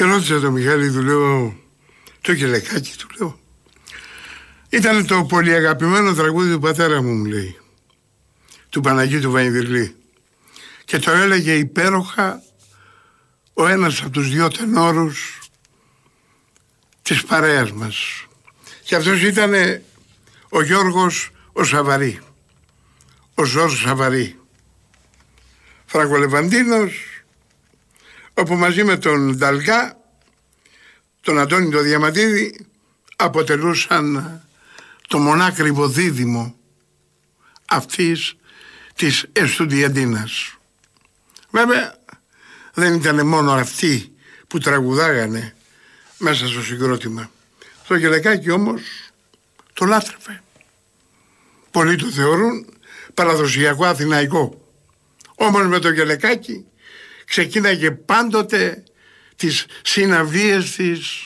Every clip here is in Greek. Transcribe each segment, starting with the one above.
Και ρώτησα τον Μιχάλη, του λέω, το Κελεκάκι, του λέω. Ήταν το πολύ αγαπημένο τραγούδι του πατέρα μου λέει. Του Παναγίου του Βαϊνδρυλή. Και το έλεγε υπέροχα ο ένας από τους δύο τενόρους της παρέας μας. Και αυτός ήταν ο Γιώργος ο Σαβαρή. Ο Ζόρς Σαβαρή. Φραγκολεβαντίνος, όπου μαζί με τον Νταλγκά, τον Αντώνη τον Διαμαντίδη, αποτελούσαν το μονάκριβο δίδυμο αυτής της Εστουδιαντίνας. Βέβαια δεν ήταν μόνο αυτοί που τραγουδάγανε μέσα στο συγκρότημα. Το Κελεκάκι όμως το λάτρευε. Πολλοί το θεωρούν παραδοσιακό αθηναϊκό. Όμως με το Κελεκάκι ξεκίναγε πάντοτε τις συναυλίες της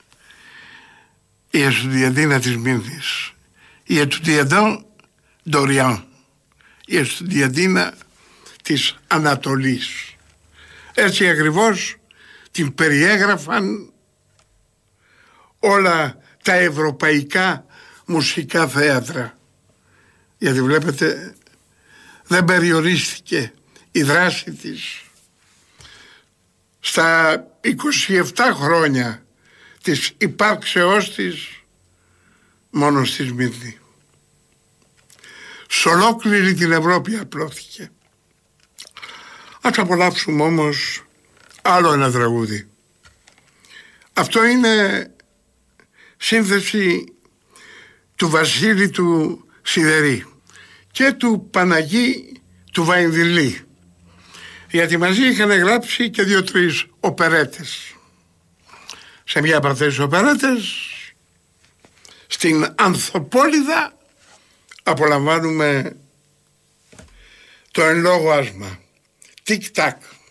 η Εστουδιαντίνα της Μήνθης, η Εστουδιαντίν Ντοριάν, η Εστουδιαντίνα της Ανατολής. Έτσι ακριβώς την περιέγραφαν όλα τα ευρωπαϊκά μουσικά θέατρα. Γιατί βλέπετε δεν περιορίστηκε η δράση της στα 27 χρόνια της υπάρξεώς της μόνο στη Σμύρνη. Σ' ολόκληρη την Ευρώπη απλώθηκε. Ας απολαύσουμε όμως άλλο ένα τραγούδι. Αυτό είναι σύνθεση του Βασίλη του Σιδερή και του Παναγί του Βαϊνδρυλή, γιατί μαζί είχαν γράψει και 2-3 οπερέτες. Σε μια από αυτές τις οπερέτες, στην Ανθοπόλυδα, απολαμβάνουμε το εν λόγω άσμα. Τικ-τακ.